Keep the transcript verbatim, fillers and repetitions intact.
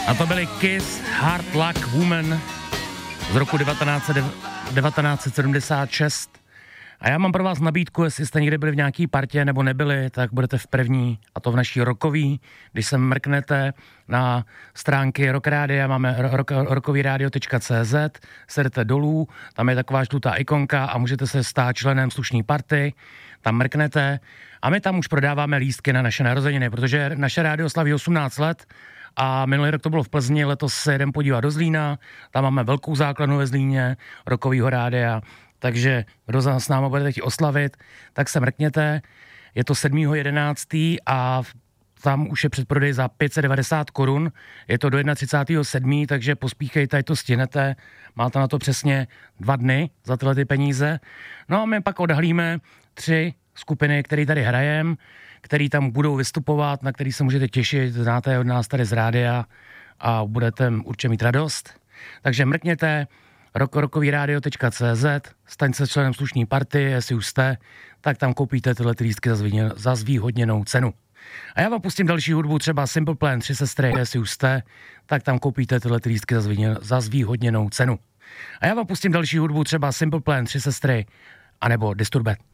A to byly Kiss, Hard Luck Woman z roku devatenáct set sedmdesát šest. A já mám pro vás nabídku, jestli jste někdy byli v nějaký partě nebo nebyli, tak budete v první, a to v naší rokový. Když se mrknete na stránky Rock Rádia, máme rock, rockovyradio tečka cé zet, sedete dolů, tam je taková žlutá ikonka a můžete se stát členem slušný party, tam mrknete a my tam už prodáváme lístky na naše narozeniny, protože naše rádio slaví osmnáct let a minulý rok to bylo v Plzni, letos se jdem podívat do Zlína, tam máme velkou základnu ve Zlíně Rockovýho rádia. Takže kdo s náma budete chtít oslavit, tak se mrkněte. Je to sedmého jedenáctého a tam už je předprodej za pět set devadesát korun. Je to do třicátého prvního sedmého takže pospíchejte, ať to stihnete. Máte na to přesně dva dny za tyhle ty peníze. No a my pak odhalíme tři skupiny, které tady hrajem, které tam budou vystupovat, na který se můžete těšit. Znáte od nás tady z rádia a budete určitě mít radost. Takže mrkněte rock, rockovyradio tečka cé zet, staňte se členem slušný party, jestli už jste, tak tam koupíte tyhle lístky za, zvýhodně, za zvýhodněnou cenu. A já vám pustím další hudbu, třeba Simple Plan, Tři sestry, jestli už jste, tak tam koupíte tyhle lístky za, zvýhodně, za zvýhodněnou cenu. A já vám pustím další hudbu, třeba Simple Plan, Tři sestry, anebo Disturbed.